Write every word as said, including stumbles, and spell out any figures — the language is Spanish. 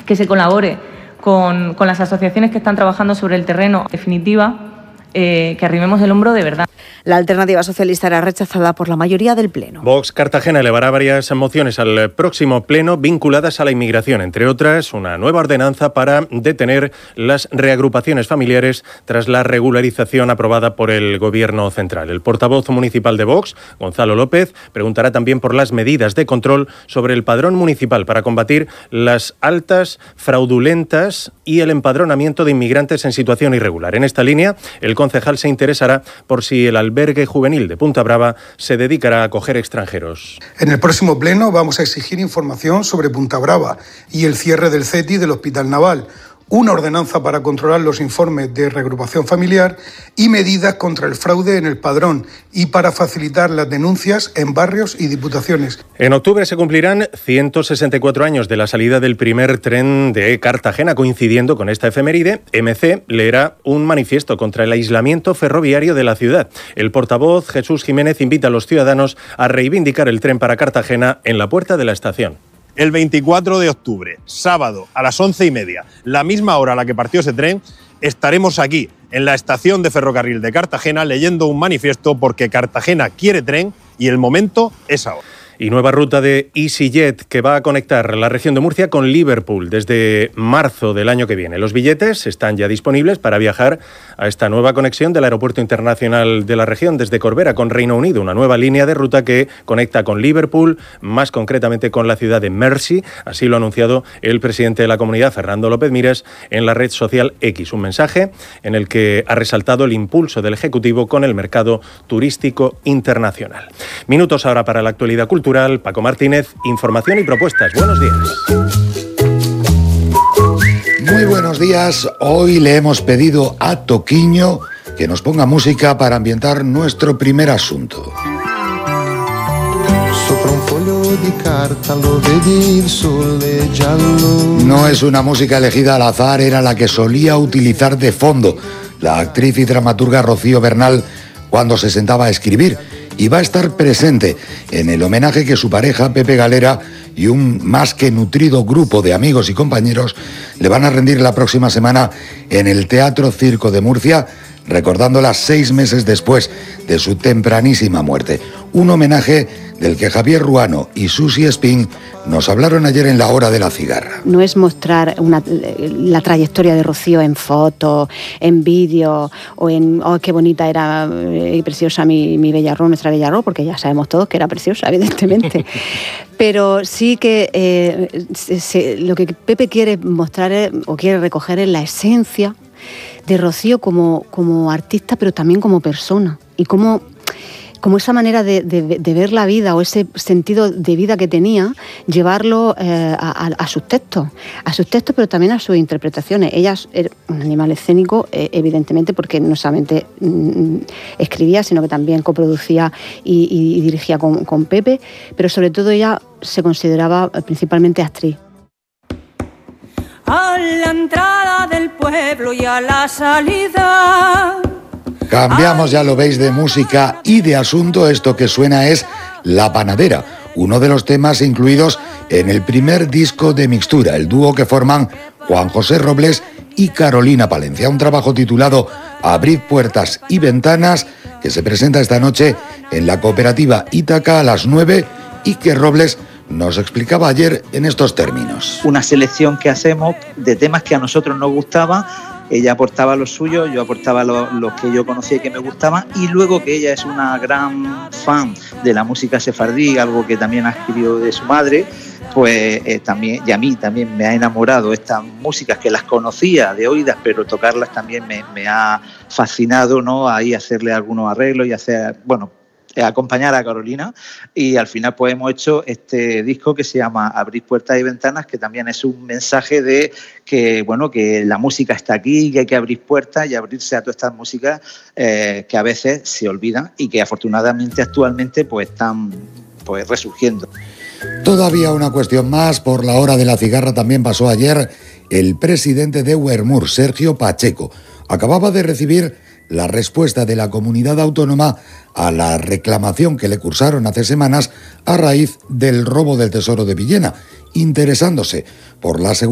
que se colabore con, con las asociaciones que están trabajando sobre el terreno. En definitiva, eh, que arrimemos el hombro de verdad. La alternativa socialista era rechazada por la mayoría del Pleno. Vox Cartagena elevará varias mociones al próximo Pleno vinculadas a la inmigración, entre otras una nueva ordenanza para detener las reagrupaciones familiares tras la regularización aprobada por el Gobierno central. El portavoz municipal de Vox, Gonzalo López, preguntará también por las medidas de control sobre el padrón municipal para combatir las altas fraudulentas y el empadronamiento de inmigrantes en situación irregular. En esta línea, el concejal se interesará por si el albergue juvenil de Punta Brava se dedicará a acoger extranjeros. En el próximo pleno vamos a exigir información sobre Punta Brava y el cierre del CETI del Hospital Naval, una ordenanza para controlar los informes de reagrupación familiar y medidas contra el fraude en el padrón y para facilitar las denuncias en barrios y diputaciones. En octubre se cumplirán ciento sesenta y cuatro años de la salida del primer tren de Cartagena. Coincidiendo con esta efeméride, M C leerá un manifiesto contra el aislamiento ferroviario de la ciudad. El portavoz Jesús Jiménez invita a los ciudadanos a reivindicar el tren para Cartagena en la puerta de la estación. El veinticuatro de octubre, sábado, a las once y media, la misma hora a la que partió ese tren, estaremos aquí, en la estación de ferrocarril de Cartagena, leyendo un manifiesto porque Cartagena quiere tren y el momento es ahora. Y nueva ruta de EasyJet que va a conectar la región de Murcia con Liverpool desde marzo del año que viene. Los billetes están ya disponibles para viajar a esta nueva conexión del aeropuerto internacional de la región desde Corbera con Reino Unido, una nueva línea de ruta que conecta con Liverpool, más concretamente con la ciudad de Mersey. Así lo ha anunciado el presidente de la comunidad, Fernando López Mires, en la red social X. Un mensaje en el que ha resaltado el impulso del Ejecutivo con el mercado turístico internacional. Minutos ahora para la actualidad cultural. Paco Martínez, información y propuestas. Buenos días. Muy buenos días. Hoy le hemos pedido a Toquiño que nos ponga música para ambientar nuestro primer asunto. No es una música elegida al azar, era la que solía utilizar de fondo la actriz y dramaturga Rocío Bernal cuando se sentaba a escribir. Y va a estar presente en el homenaje que su pareja, Pepe Galera, y un más que nutrido grupo de amigos y compañeros le van a rendir la próxima semana en el Teatro Circo de Murcia, recordándola seis meses después de su tempranísima muerte. Un homenaje del que Javier Ruano y Susi Espín nos hablaron ayer en la Hora de la Cigarra. No es mostrar una, la trayectoria de Rocío en fotos, en vídeos o en oh, qué bonita era y eh, preciosa mi, mi Bella Ro, nuestra Bella Ro, porque ya sabemos todos que era preciosa, evidentemente. Pero sí que eh, se, se, lo que Pepe quiere mostrar es, o quiere recoger es la esencia de Rocío como, como artista, pero también como persona. Y como, como esa manera de, de, de ver la vida o ese sentido de vida que tenía, llevarlo eh, a, a sus textos, a sus textos, pero también a sus interpretaciones. Ella era un animal escénico, eh, evidentemente, porque no solamente mm, escribía, sino que también coproducía y, y, y dirigía con, con Pepe, pero sobre todo ella se consideraba principalmente actriz. A la entrada del pueblo y a la salida. Cambiamos, ya lo veis, de música y de asunto. Esto que suena es La Panadera, uno de los temas incluidos en el primer disco de Mixtura, el dúo que forman Juan José Robles y Carolina Palencia. Un trabajo titulado Abrid puertas y ventanas que se presenta esta noche en la cooperativa Ítaca a las nueve y que Robles nos explicaba ayer en estos términos. Una selección que hacemos de temas que a nosotros nos gustaban. Ella aportaba lo suyo, yo aportaba los lo que yo conocía y que me gustaban, y luego que ella es una gran fan de la música sefardí, algo que también adquirió de su madre, pues eh, también, y a mí también me ha enamorado estas músicas que las conocía de oídas, pero tocarlas también me, me ha fascinado, ¿no? Ahí hacerle algunos arreglos y hacer, bueno, acompañar a Carolina, y al final pues hemos hecho este disco que se llama Abrir puertas y ventanas, que también es un mensaje de que bueno que la música está aquí y que hay que abrir puertas y abrirse a todas estas músicas eh, que a veces se olvidan y que afortunadamente actualmente pues están pues resurgiendo. Todavía una cuestión más. Por la Hora de la Cigarra también pasó ayer el presidente de Wermur, Sergio Pacheco. Acababa de recibir la respuesta de la comunidad autónoma a la reclamación que le cursaron hace semanas a raíz del robo del Tesoro de Villena, interesándose por la seguridad